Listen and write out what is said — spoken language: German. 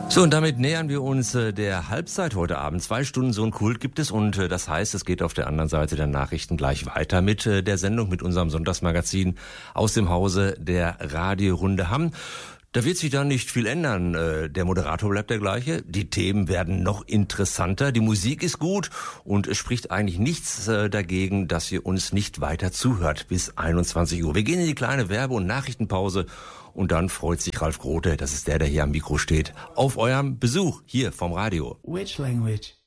So, und damit nähern wir uns der Halbzeit heute Abend. 2 Stunden so ein Kult gibt es und das heißt, es geht auf der anderen Seite der Nachrichten gleich weiter mit der Sendung, mit unserem Sonntagsmagazin aus dem Hause der Radiorunde Hamm. Da wird sich dann nicht viel ändern. Der Moderator bleibt der gleiche. Die Themen werden noch interessanter. Die Musik ist gut und es spricht eigentlich nichts dagegen, dass ihr uns nicht weiter zuhört bis 21 Uhr. Wir gehen in die kleine Werbe- und Nachrichtenpause und dann freut sich Ralf Grote, das ist der hier am Mikro steht, auf eurem Besuch hier vom Radio. Which language?